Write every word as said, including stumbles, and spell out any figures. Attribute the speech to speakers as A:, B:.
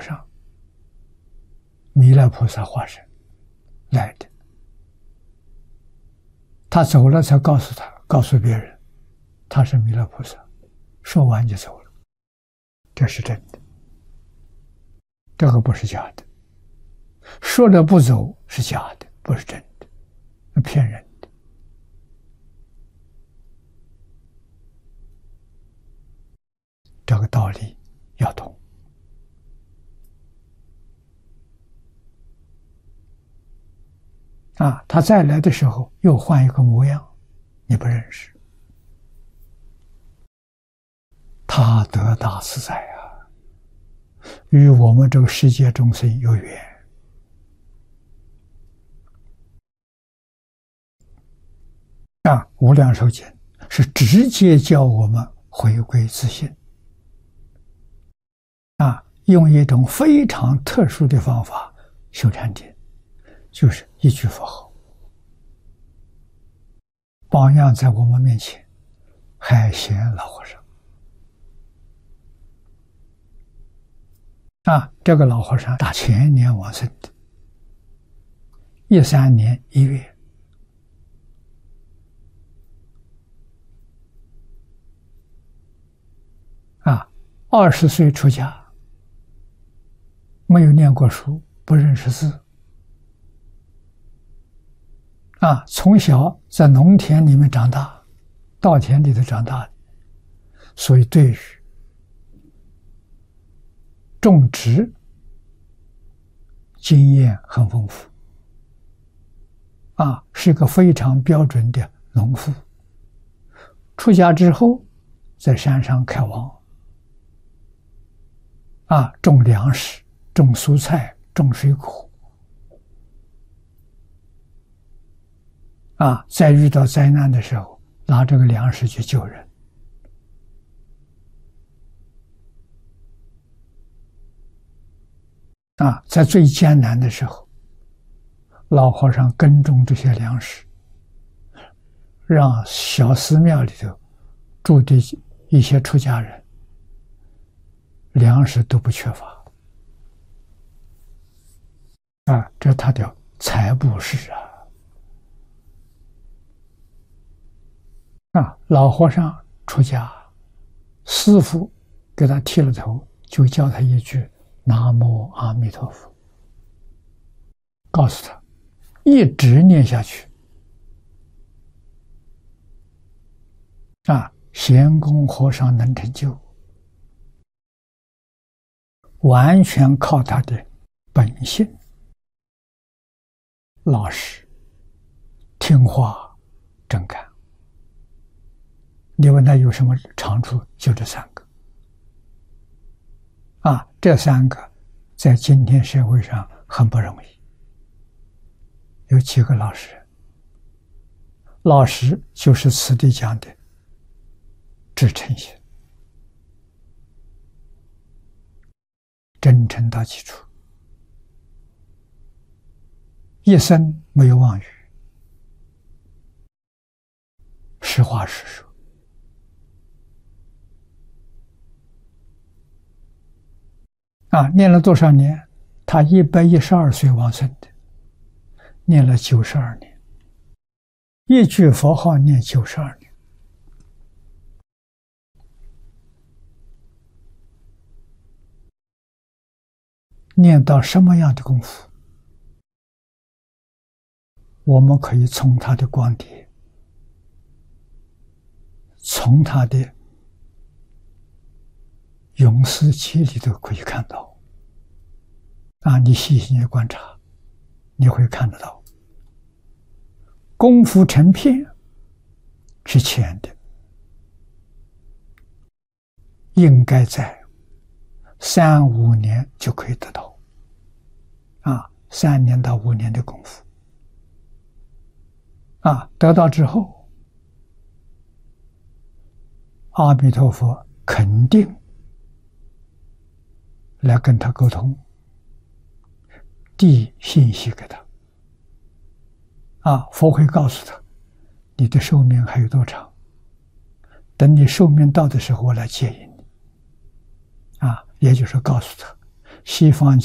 A: 上，弥勒菩萨化身来的。他走了才告诉他，告诉别人，他是弥勒菩萨。说完就走了，这是真的，这个不是假的。说了不走是假的，不是真的，骗人的。这个道理要懂。啊，他再来的时候又换一个模样，你不认识。他得大自在啊，与我们这个世界众生有缘。啊，无量寿经是直接教我们回归自性。啊，用一种非常特殊的方法修禅定，就是一句佛号。榜样在我们面前，海贤老和尚。啊，这个老和尚大前年往生的，一三年一月。啊，二十岁出家，没有念过书，不认识字。啊，从小在农田里面长大，稻田里头长大的，所以对于种植经验很丰富。啊，是个非常标准的农夫。出家之后，在山上开荒。啊，种粮食，种蔬菜，种水果。啊，在遇到灾难的时候，拿这个粮食去救人。啊，在最艰难的时候，老和尚耕种这些粮食，让小寺庙里头住的一些出家人粮食都不缺乏。啊，这他叫财布施啊。啊，老和尚出家，师父给他剃了头，就教他一句南无阿弥陀佛，告诉他一直念下去。啊，闲公和尚能成就，完全靠他的本性，老实、听话、真干。你问他有什么长处？就这三个。啊，这三个在今天社会上很不容易。有几个老实人，老实就是此地讲的至诚心，真诚到基础，一生没有妄语，实话实说。啊，念了多少年？他一百一十二岁往生的，念了九十二年，一句佛号念九十二年。念到什么样的功夫？我们可以从他的光碟，从他的永世记里头可以看到。啊，你细心的观察，你会看得到。功夫成片是浅的，应该在三五年就可以得到。啊，三年到五年的功夫。啊，得到之后，阿弥陀佛肯定来跟他沟通，递信息给他。啊，佛会告诉他，你的寿命还有多长？等你寿命到的时候，我来接引你。啊，也就是告诉他， 西方